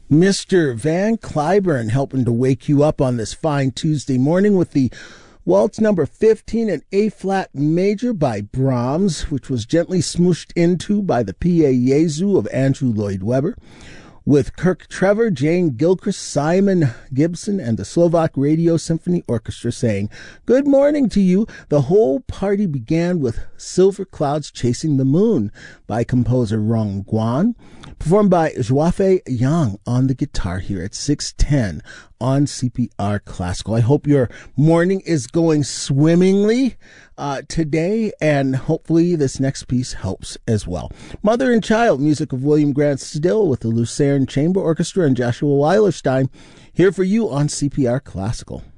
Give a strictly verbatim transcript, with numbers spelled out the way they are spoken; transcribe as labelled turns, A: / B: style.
A: Mister Van Cliburn helping to wake you up on this fine Tuesday morning with the Waltz number fifteen in A-flat major by Brahms, which was gently smooshed into by the Pie Jesu of Andrew Lloyd Webber, with Kirk Trevor, Jane Gilchrist, Simon Gibson, and the Slovak Radio Symphony Orchestra saying, "Good morning to you." The whole party began with Silver Clouds Chasing the Moon by composer Rong Guan, performed by Zhuofei Yang on the guitar here at six ten on C P R Classical. I hope your morning is going swimmingly uh, today, and hopefully this next piece helps as well. Mother and Child, music of William Grant Still with the Lucerne Chamber Orchestra and Joshua Weilerstein, here for you on C P R Classical.